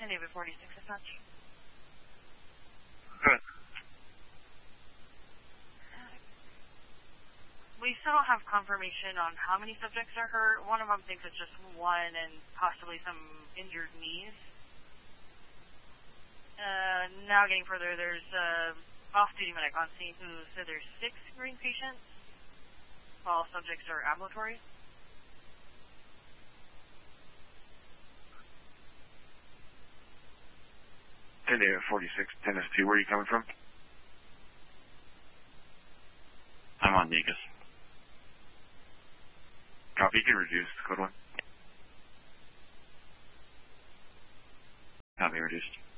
David 46 as such. Good. We still don't have confirmation on how many subjects are hurt. One of them thinks it's just one and possibly some injured knees. Now getting further, there's off-duty medic on scene who said there's 6 green patients, while subjects are ambulatory. David 46, 10S2, where are you coming from? I'm on Negus. Copy, you can reduce, code 1. Copy, reduced.